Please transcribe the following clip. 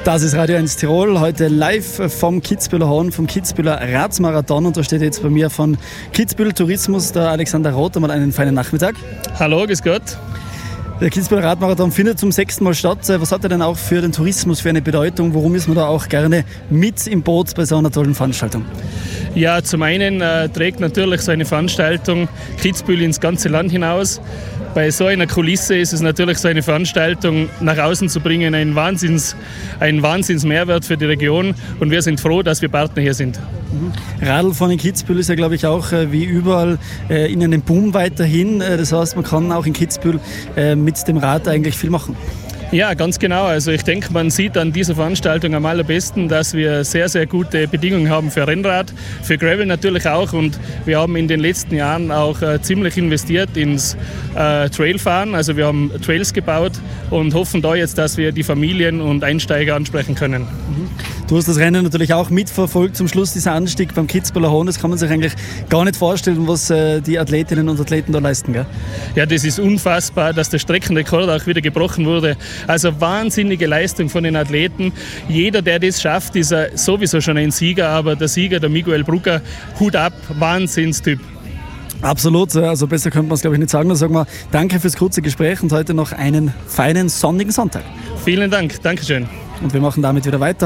Das ist Radio 1 Tirol, heute live vom Kitzbüheler Horn, vom Kitzbüheler Ratsmarathon. Und da steht jetzt bei mir von Kitzbühel Tourismus der Alexander Roth. Mal einen feinen Nachmittag. Hallo, grüß Gott. Der Kitzbüheler Radmarathon findet zum 6. Mal statt. Was hat er denn auch für den Tourismus für eine Bedeutung? Warum ist man da auch gerne mit im Boot bei so einer tollen Veranstaltung? Ja, zum einen trägt natürlich so eine Veranstaltung Kitzbühel ins ganze Land hinaus. Bei so einer Kulisse ist es natürlich so eine Veranstaltung nach außen zu bringen ein Wahnsinnsmehrwert für die Region und wir sind froh, dass wir Partner hier sind. Radl von in Kitzbühel ist ja, glaube ich, auch wie überall in einem Boom weiterhin. Das heißt, man kann auch in Kitzbühel mit dem Rad eigentlich viel machen. Ja, ganz genau. Also ich denke, man sieht an dieser Veranstaltung am allerbesten, dass wir sehr, sehr gute Bedingungen haben für Rennrad, für Gravel natürlich auch. Und wir haben in den letzten Jahren auch ziemlich investiert ins Trailfahren. Also wir haben Trails gebaut und hoffen da jetzt, dass wir die Familien und Einsteiger ansprechen können. Du hast das Rennen natürlich auch mitverfolgt. Zum Schluss dieser Anstieg beim Kitzbüheler Horn. Das kann man sich eigentlich gar nicht vorstellen, was die Athletinnen und Athleten da leisten, gell? Ja, das ist unfassbar, dass der Streckenrekord auch wieder gebrochen wurde. Also wahnsinnige Leistung von den Athleten. Jeder, der das schafft, ist sowieso schon ein Sieger. Aber der Sieger, der Miguel Brugger, Hut ab, Wahnsinnstyp. Absolut, also besser könnte man es, glaube ich, nicht sagen. Dann sagen wir danke fürs kurze Gespräch und heute noch einen feinen sonnigen Sonntag. Vielen Dank, Dankeschön. Und wir machen damit wieder weiter.